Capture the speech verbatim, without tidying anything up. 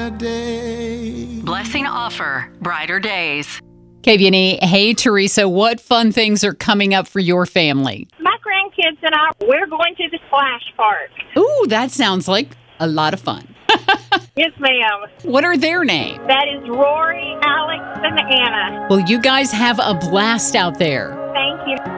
brighter day. Blessing Offer, brighter days. K V N E, hey, Teresa, what fun things are coming up for your family? My grandkids and I, we're going to the Splash Park. Ooh, that sounds like a lot of fun. Yes, ma'am. What are their names? That is Rory, Alex, and Anna. Well, you guys have a blast out there.